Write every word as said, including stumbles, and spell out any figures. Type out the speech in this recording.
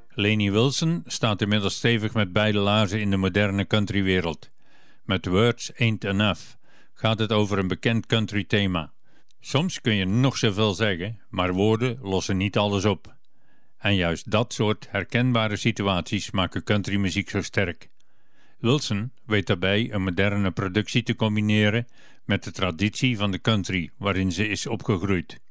Lainey Wilson staat inmiddels stevig met beide laarzen in de moderne countrywereld. Met Words Ain't Enough gaat het over een bekend country thema. Soms kun je nog zoveel zeggen, maar woorden lossen niet alles op. En juist dat soort herkenbare situaties maken countrymuziek zo sterk. Wilson weet daarbij een moderne productie te combineren met de traditie van de country waarin ze is opgegroeid.